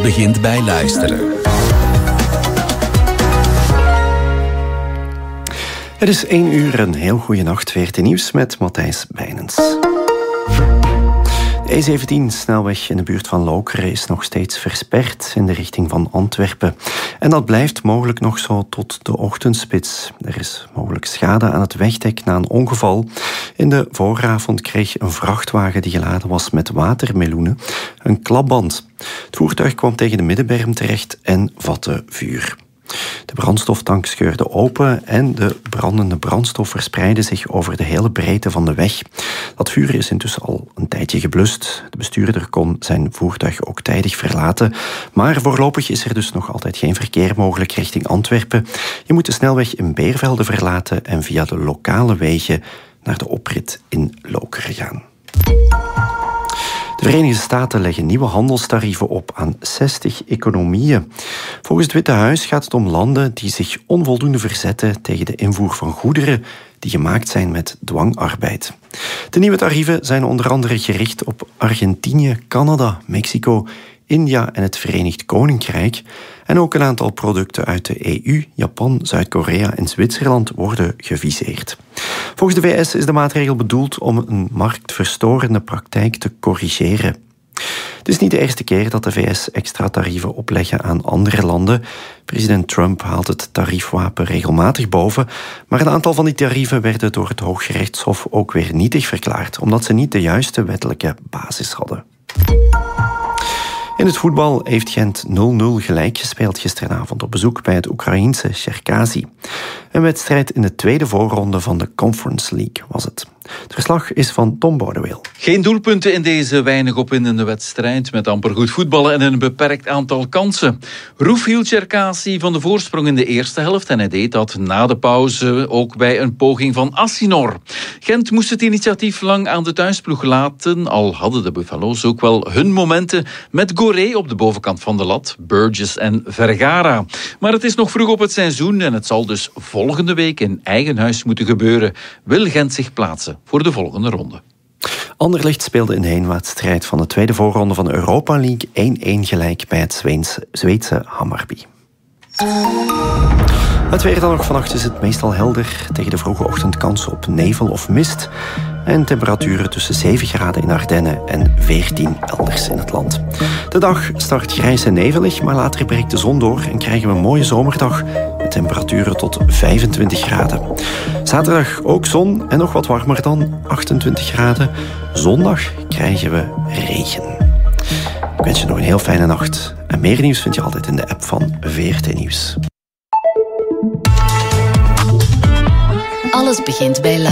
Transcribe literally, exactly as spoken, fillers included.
Alles begint bij luisteren. Het is één uur, een heel goede nacht. V R T Nieuws met Matthijs Bijnens. De E zeventien, snelweg in de buurt van Lokeren, is nog steeds versperd in de richting van Antwerpen. En dat blijft mogelijk nog zo tot de ochtendspits. Er is mogelijk schade aan het wegdek na een ongeval. In de vooravond kreeg een vrachtwagen die geladen was met watermeloenen een klapband. Het voertuig kwam tegen de middenberm terecht en vatte vuur. De brandstoftank scheurde open en de brandende brandstof verspreidde zich over de hele breedte van de weg. Dat vuur is intussen al een tijdje geblust. De bestuurder kon zijn voertuig ook tijdig verlaten. Maar voorlopig is er dus nog altijd geen verkeer mogelijk richting Antwerpen. Je moet de snelweg in Beervelde verlaten en via de lokale wegen naar de oprit in Lokeren gaan. De Verenigde Staten leggen nieuwe handelstarieven op aan zestig economieën. Volgens het Witte Huis gaat het om landen die zich onvoldoende verzetten tegen de invoer van goederen die gemaakt zijn met dwangarbeid. De nieuwe tarieven zijn onder andere gericht op Argentinië, Canada, Mexico, India en het Verenigd Koninkrijk. En ook een aantal producten uit de E U, Japan, Zuid-Korea en Zwitserland worden geviseerd. Volgens de V S is de maatregel bedoeld om een marktverstorende praktijk te corrigeren. Het is niet de eerste keer dat de V S extra tarieven opleggen aan andere landen. President Trump haalt het tariefwapen regelmatig boven, maar een aantal van die tarieven werden door het Hooggerechtshof ook weer nietig verklaard, omdat ze niet de juiste wettelijke basis hadden. In het voetbal heeft Gent nul nul gelijk gespeeld gisteravond op bezoek bij het Oekraïense Cherkasy. Een wedstrijd in de tweede voorronde van de Conference League was het. Het verslag is van Tom Bodeweel. Geen doelpunten in deze weinig opwindende wedstrijd met amper goed voetballen en een beperkt aantal kansen. Roef hield Cherkasy van de voorsprong in de eerste helft en hij deed dat na de pauze ook bij een poging van Assinor. Gent moest het initiatief lang aan de thuisploeg laten, al hadden de Buffalo's ook wel hun momenten met Goré op de bovenkant van de lat, Burgess en Vergara. Maar het is nog vroeg op het seizoen en het zal dus volgende week in eigen huis moeten gebeuren. Wil Gent zich plaatsen voor de volgende ronde. Anderlecht speelde in de heenwedstrijd van de tweede voorronde van de Europa League één-één gelijk bij het Zweedse, Zweedse Hammarby. Het weer dan nog. Vannacht is het meestal helder. Tegen de vroege ochtend kans op nevel of mist. En temperaturen tussen zeven graden in Ardennen en veertien elders in het land. De dag start grijs en nevelig, maar later breekt de zon door en krijgen we een mooie zomerdag met temperaturen tot vijfentwintig graden. Zaterdag ook zon en nog wat warmer dan, achtentwintig graden. Zondag krijgen we regen. Ik wens je nog een heel fijne nacht. En meer nieuws vind je altijd in de app van V R T Nieuws. Alles begint bij